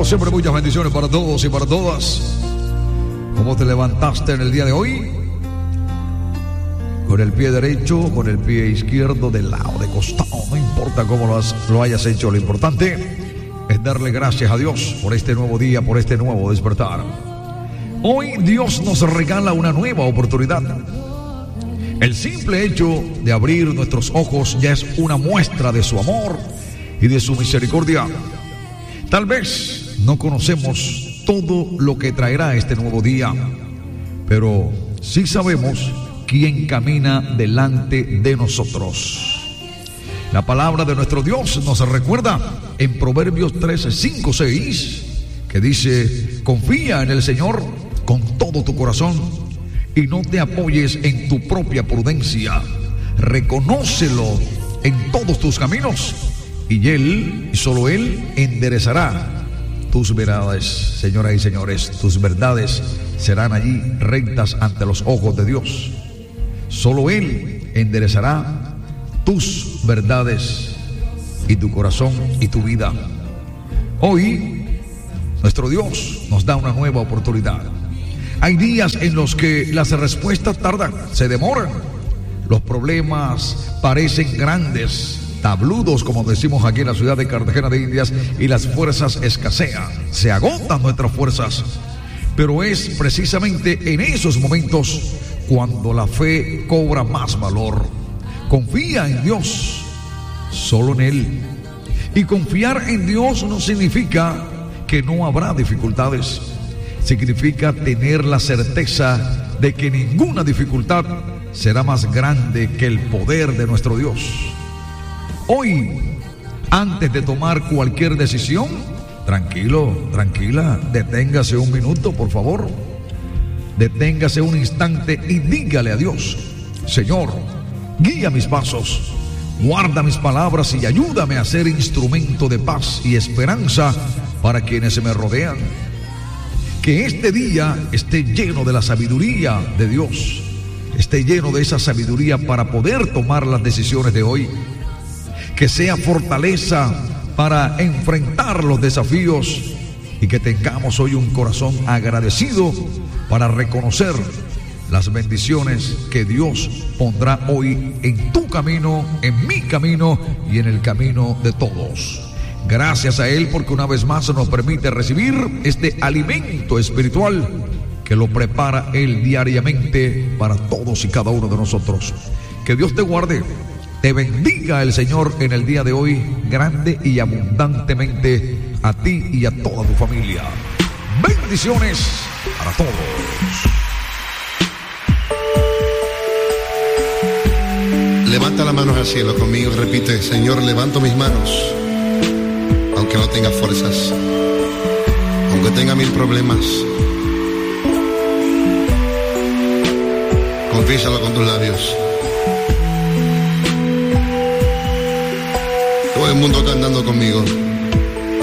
siempre muchas bendiciones para todos y para todas. ¿Cómo te levantaste en el día de hoy? Con el pie derecho, con el pie izquierdo, de lado, de costado, no importa cómo lo hayas hecho, lo importante es darle gracias a Dios por este nuevo día, por este nuevo despertar. Hoy Dios nos regala una nueva oportunidad. El simple hecho de abrir nuestros ojos ya es una muestra de su amor y de su misericordia. Tal vez no conocemos todo lo que traerá este nuevo día, pero sí sabemos quién camina delante de nosotros. La palabra de nuestro Dios nos recuerda en Proverbios 13, 5, 6, que dice: confía en el Señor con todo tu corazón y no te apoyes en tu propia prudencia. Reconócelo en todos tus caminos y Él, y solo Él, enderezará tus verdades. Señoras y señores, tus verdades serán allí rectas ante los ojos de Dios. Solo Él enderezará tus verdades y tu corazón y tu vida. Hoy nuestro Dios nos da una nueva oportunidad. Hay días en los que las respuestas tardan, se demoran. Los problemas parecen grandes, tabludos, como decimos aquí en la ciudad de Cartagena de Indias, y las fuerzas escasean, se agotan nuestras fuerzas. Pero es precisamente en esos momentos cuando la fe cobra más valor. Confía en Dios, solo en Él. Y confiar en Dios no significa que no habrá dificultades. Significa tener la certeza de que ninguna dificultad será más grande que el poder de nuestro Dios. Hoy, antes de tomar cualquier decisión, tranquilo, tranquila, deténgase un minuto, por favor. Deténgase un instante y dígale a Dios: Señor, guía mis pasos, guarda mis palabras y ayúdame a ser instrumento de paz y esperanza para quienes me rodean. Que este día esté lleno de la sabiduría de Dios, esté lleno de esa sabiduría para poder tomar las decisiones de hoy. Que sea fortaleza para enfrentar los desafíos y que tengamos hoy un corazón agradecido para reconocer las bendiciones que Dios pondrá hoy en tu camino, en mi camino y en el camino de todos. Gracias a Él porque una vez más nos permite recibir este alimento espiritual que lo prepara Él diariamente para todos y cada uno de nosotros. Que Dios te guarde, te bendiga el Señor en el día de hoy grande y abundantemente a ti y a toda tu familia. Bendiciones para todos. Levanta las manos al cielo conmigo y repite: Señor, levanto mis manos, aunque no tenga fuerzas, aunque tenga 1000 problemas. Confiésalo con tus labios. Todo el mundo cantando conmigo.